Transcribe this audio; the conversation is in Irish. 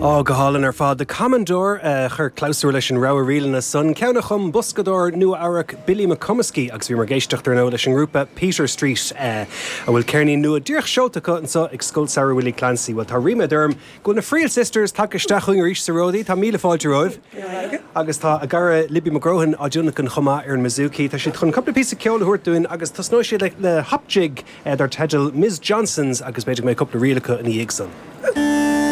Á go hálan ar fád de Commodore chur cláusú leis an rá rialana san ceanna chum buscador nua áireach Billy McComiskey agus bhí mar géisteach ar nó leis an grúpa Peter Street a bhfuil cearnaí nua dúrch seoltacha an sa ag scoil Sarah Willie Clancy bhil tá rima derm go na Friel Sisters takeisteach chuing ríis sa ródaí tá míle fáilte roimh agus tá a gara Libby McGrohan á dúnach an chumá ar an Mizuki tá siad chun coppla písa ceola thuirtúin agus tá snóisiad le hopjig dar teidil Ms Johnsons agus beidir mé coppla rialacha in íag san.